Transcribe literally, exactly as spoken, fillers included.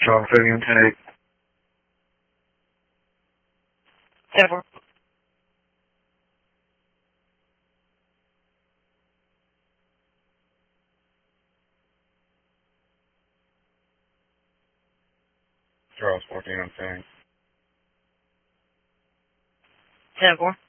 Charles Fitting intake. ten four. Charles fourteen on Fitting. ten four.